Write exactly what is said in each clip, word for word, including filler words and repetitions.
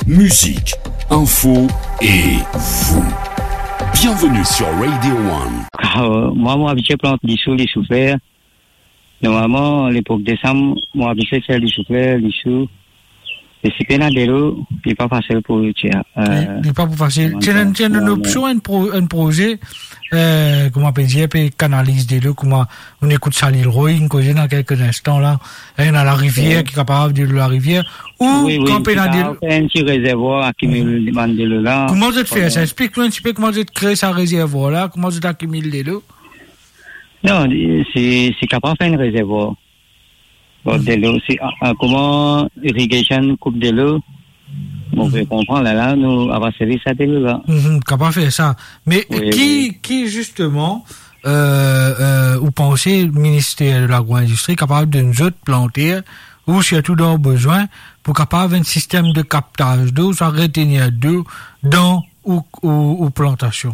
musique, info et vous. Bienvenue sur Radio One. Euh, moi, moi, habitué plante les choux, les choux-fleurs. Normalement, à l'époque décembre, moi, habitué faire les choux-fleurs, les choux. Et c'est peine de l'eau, puis pas facile pour le tiers. Euh, il pas pour facile. C'est une, c'est une option, un, pro, un projet, euh, comment on peut dire, puis canalise de l'eau, comment on écoute ça, l'île Roy, une cause dans quelques instants, là. Il y a la rivière, oui. qui est capable de la rivière. Ou, oui, oui, quand on a de un petit réservoir, accumule mm. de l'eau, là. Comment vous êtes fait ça? Explique-nous un petit peu comment vous êtes créé ce réservoir, là, comment vous êtes accumulé de l'eau. Non, c'est, c'est capable de faire un réservoir. Bon, de l'eau, c'est euh, comment irrigation coupe de l'eau. Bon, on peut comprendre là, là, nous avons servi ça de l'eau là. Mm-hmm, capable de faire ça. Mais oui, qui, oui. qui justement, euh, euh, vous pensez le ministère de l'agro-industrie capable de nous autres planter ou surtout dans besoin pour capable un système de captage d'eau, soit retenir d'eau dans ou ou, ou plantation.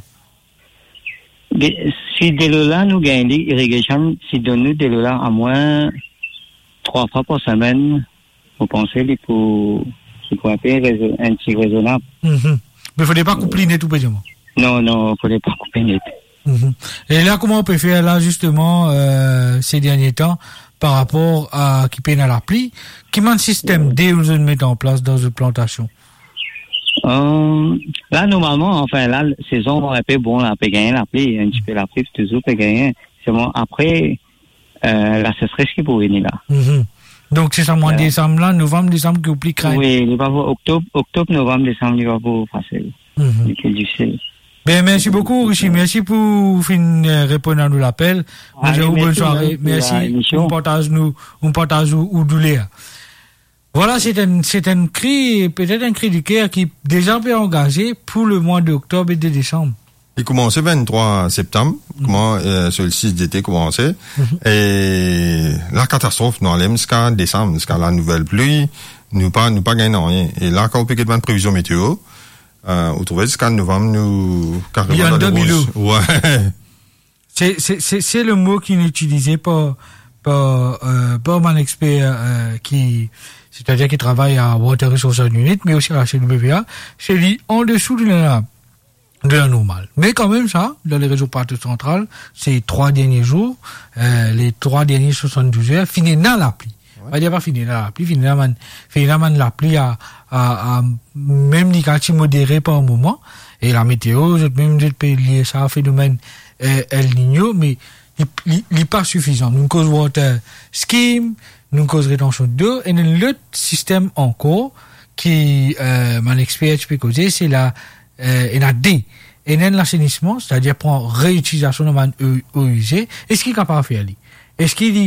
Si de l'eau là nous gagnons l'irrigation, si donne nous de l'eau là à moins trois fois par semaine, vous pensez qu'il faut, qu'il faut appeler un petit raisonnable. Mm-hmm. Mais il ne faudrait pas couper net tout pédiement. Non, non, il ne faudrait pas couper net. Mm-hmm. Et là, comment on peut faire là, justement, euh, ces derniers temps, par rapport à qui peine à la pluie? Comment le système D vous met en place dans une plantation? Euh, là, normalement, enfin, là, la saison, on peut, bon, on peut gagner la pluie, un petit peu la pluie, toujours peut gagner. C'est bon, après, Euh, la sécheresse qui peut venir là. Mm-hmm. Donc c'est ça mois de euh, décembre là, novembre, décembre qui oublie craindre. Oui, il va pour octobre, octobre, novembre, décembre, il va pour facile. Mm-hmm. Il peut du ciel. Ben merci beaucoup Richie, merci pour finir répondre à nous l'appel. Ah, Bonne merci, soirée, merci. On partage nous, on partage ou ou doulé. Voilà, c'est un c'est un cri, peut-être un cri du cœur qui déjà peut engager pour le mois d'octobre et de décembre. Il commençait vingt-trois septembre, mmh. comment, euh, sur le six d'été commençait, mmh. et la catastrophe, nous allons jusqu'à décembre, jusqu'à la nouvelle pluie, nous pas, nous pas gagnons rien. Et là, quand on peut de prévision météo, euh, vous trouvez jusqu'à novembre, nous, carrément. Il y a un demi-lot. Ouais. C'est, c'est, c'est, c'est le mot qui est utilisé par, par, euh, par mon expert, euh, qui, c'est-à-dire qui travaille à Water Resources Unit, mais aussi à la C W A, c'est dit en dessous de la, de la normale. Mais quand même ça, dans les réseaux partout centrales, ces trois derniers jours, euh, les trois derniers soixante-douze heures, fini dans la pluie. Ouais. On va dire pas fini dans la pluie, fini dans man, fini dans man la pluie à, à, à, même des quartiers modérés par moment. Et la météo, je même, je peux lier ça à un phénomène, euh, El Niño, mais, il, il est pas suffisant. Nous cause water scheme, nous cause rétention d'eau, et l'autre système encore, qui, euh, mon expert, je peux causer, c'est la, euh, et la D. Et l'assainissement, c'est-à-dire pour réutilisation de eau usée, est-ce qu'il est capable de faire? Est-ce qu'il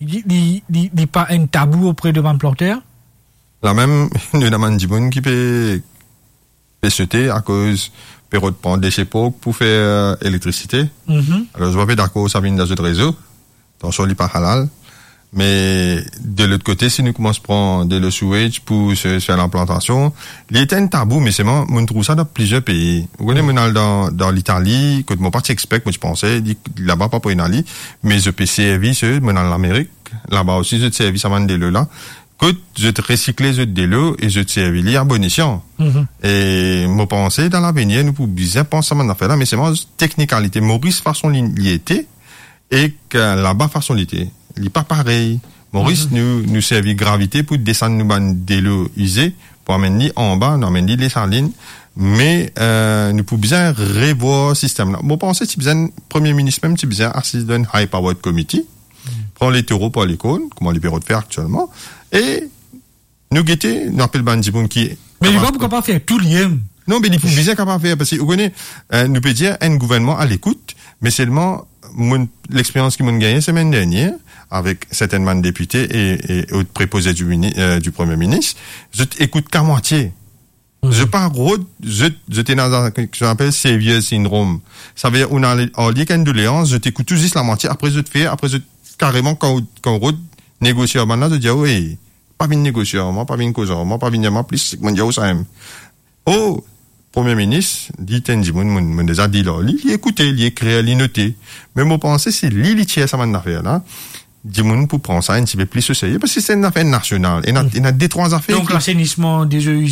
n'est pas un tabou auprès de mon planteur? La même, nous avons dit bon qui peut, peut sauter à cause, peut reprendre des époques pour faire euh, électricité. Mm-hmm. Alors, je vois pas d'accord, ça vient dans notre réseau. Attention, il n'est pas halal. Mais de l'autre côté, si nous commençons à prendre le sewage pour se faire l'implantation, il est un tabou, mais c'est moi, on trouve ça dans plusieurs pays. Vous connaissez, moi, dans, dans l'Italie, quand mon parti expert, moi, je pensais, là-bas, pas pour l'Italie, mais je peux servir, moi, dans l'Amérique, là-bas aussi, je te service avant de l'eau là. Quand je te recycle, je te l'eau et je te servis à bon escient. Mm-hmm. Et, moi, pensais, dans l'avenir, nous pouvons bien penser à mon affaire là, mais c'est moi, technicalité, Maurice, façon liété, et que là-bas, façon liété. Il n'est pas pareil. Maurice mm-hmm. nous, nous servit gravité pour descendre nous ban de l'eau usée, pour amener en bas, nous amener les salines. Mais, euh, nous pouvons bien revoir le système là. Bon, pensez, si besoin, premier ministre même, si besoin, assis d'un high powered committee, mm-hmm. prend les taureaux pour l'école, comme on les bureaux de faire actuellement, et, nous guetter, nous appelle Bandiboun qui est. Mais il va pourquoi pas faire tout lien. Non, mais il faut bien capable de faire, parce que, vous connaissez, euh, nous peut dire, un gouvernement à l'écoute, mais seulement, mon, l'expérience qui m'a gagné semaine dernière, avec certainement députés et, et autres préposés du, mini, euh, du Premier ministre, je t'écoute qu'à moitié. Mmh. Je pars road, je, je t'ai dans un, que j'appelle savior syndrome. Ça veut dire, on a, en lieu qu'une doléance, je t'écoute tout juste la moitié, après je te fais, après je, carrément, quand, quand road, négocier, maintenant, je dis, ah oui, pas bien négocier, moi, pas bien causer, moi, pas bien, moi, plus, moi, je dis, ça aime. Oh, Premier ministre, dit, Tenji, mon, mon, mon, déjà dit là, il écoutait, il écrit, il notait. Mais mon pensée, c'est l'ilitier, ça m'a affaire, là. Dis-moi pour prendre ça un petit peu plus au sérieux, parce que c'est une affaire nationale. Il y a, il y a des trois affaires. Donc, qui... l'assainissement des eaux